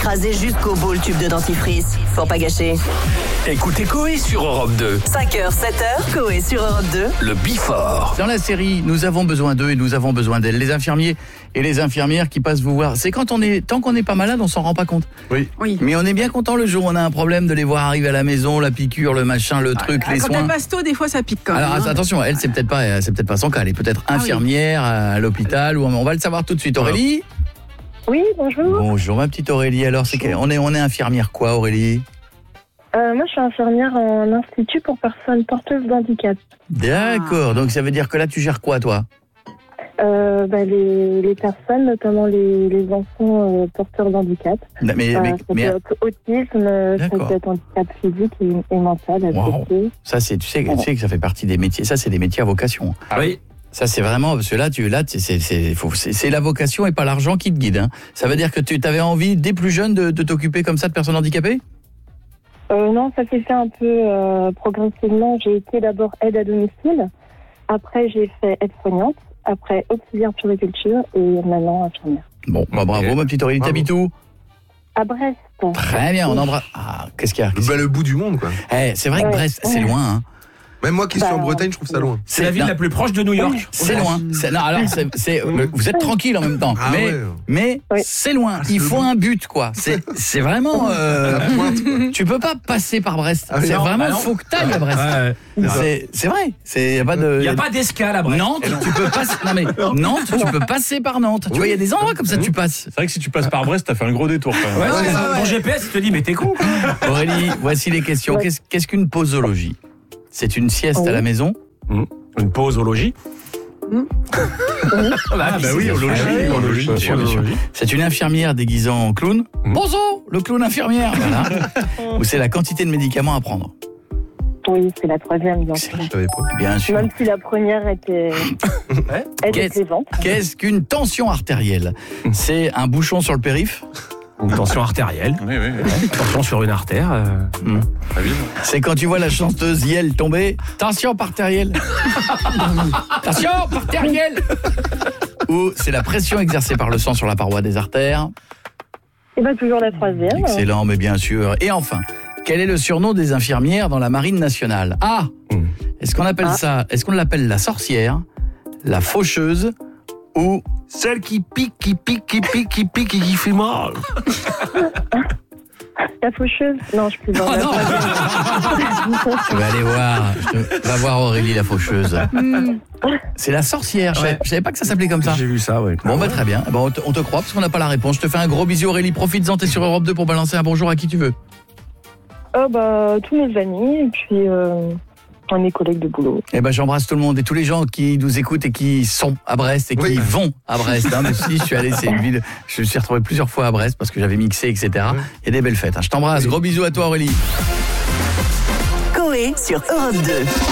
écraser jusqu'au bout le tube de dentifrice. Faut pas gâcher. Écoutez Coé sur Europe 2. 5h, 7h, Coé sur Europe 2. Le Before. Dans la série, nous avons besoin d'eux et nous avons besoin d'elles. Les infirmiers et les infirmières qui passent vous voir. C'est tant qu'on n'est pas malade, on s'en rend pas compte. Oui. Mais on est bien content le jour où on a un problème de les voir arriver à la maison, la piqûre, le machin, le truc, les Quand soins. elle passe tôt, des fois ça pique quand même. Alors attention, elle c'est peut-être pas son cas. Elle est peut-être infirmière à l'hôpital ou on va le savoir tout de suite. Aurélie. Oui, bonjour. Bonjour ma petite Aurélie. Alors on est infirmière quoi, Aurélie? Moi, je suis infirmière en institut pour personnes porteuses d'handicap. D'accord. Donc ça veut dire que là tu gères quoi, toi? Les personnes, notamment les enfants porteurs d'handicap. Mais ça peut être autisme, ça peut être handicap physique et mental. Wow. Ça c'est, tu sais que ça fait partie des métiers. Ça c'est des métiers à vocation. Ah oui. Ça c'est vraiment parce que c'est la vocation et pas l'argent qui te guide. Hein. Ça veut dire que tu avais envie dès plus jeune de t'occuper comme ça de personnes handicapées? Non, ça s'est fait un peu progressivement. J'ai été d'abord aide à domicile, après j'ai fait aide-soignante, après auxiliaire puriculture et maintenant infirmière. Bon, bravo ma petite Aurélie, t'habites où? À Brest. Très bien, on embrasse. Ah, qu'est-ce qu'il y a? Le bout du monde, quoi. C'est vrai que Brest, c'est loin. Hein. Même moi qui suis en Bretagne, je trouve ça loin. C'est la ville la plus proche de New York. C'est loin. Vous êtes tranquille en même temps. Mais c'est loin. Il faut un but, quoi. C'est vraiment... tu peux pas passer par Brest. C'est vraiment... Il faut que tu ailles à Brest. C'est vrai. Il n'y a pas d'escale à Brest. Nantes, tu peux passer... Non mais Nantes, tu peux passer par Nantes. Tu vois, il y a des endroits comme ça, tu passes. C'est vrai que si tu passes par Brest, t'as fait un gros détour quand même. Ton GPS, il te dit, mais t'es con. Aurélie, voici les questions. Qu'est-ce qu'une posologie? C'est une sieste à la maison? Une pause au logis. Au logis. C'est une infirmière déguisée en clown? Bonjour, le clown infirmière. Voilà. Ou c'est la quantité de médicaments à prendre? Oui, c'est la troisième, bien sûr. Bien sûr. Même si la première était plaisante. Qu'est-ce qu'une tension artérielle? C'est un bouchon sur le périph'? Une tension artérielle. Oui. Tension sur une artère. C'est quand tu vois la chanteuse Yel tomber. Tension artérielle. Tension artérielle. Ou c'est la pression exercée par le sang sur la paroi des artères. Et toujours la troisième. Excellent, mais bien sûr. Et enfin, quel est le surnom des infirmières dans la marine nationale? Est-ce qu'on appelle ça? Est-ce qu'on l'appelle la sorcière, la faucheuse ou celle qui pique et qui fait mal? La faucheuse? Non, je peux pas. Tu vas aller voir. Va voir Aurélie la faucheuse. C'est la sorcière. Je savais pas que ça s'appelait comme ça. J'ai vu ça, oui. Bon, très bien. On te croit parce qu'on n'a pas la réponse. Je te fais un gros bisou, Aurélie. Profites-en, t'es sur Europe 2 pour balancer un bonjour à qui tu veux. Tous mes amis et puis mes collègues de boulot. J'embrasse tout le monde et tous les gens qui nous écoutent et qui sont à Brest et qui vont à Brest. Mais si, je suis allé, c'est une ville. Je me suis retrouvé plusieurs fois à Brest parce que j'avais mixé, etc. Il y a des belles fêtes. Je t'embrasse. Gros bisous à toi, Aurélie. Coé sur Europe 2.